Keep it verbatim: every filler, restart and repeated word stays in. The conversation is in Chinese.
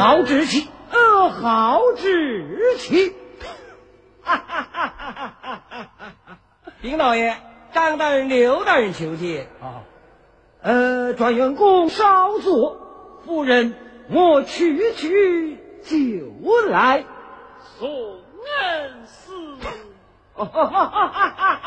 好志气，呃，好志气。哈哈哈哈哈哈！ 丁老爷，张大人、刘大人求见。 啊，呃，转员公稍坐，夫人我去去就来。 宋恩师。 哈哈哈哈哈！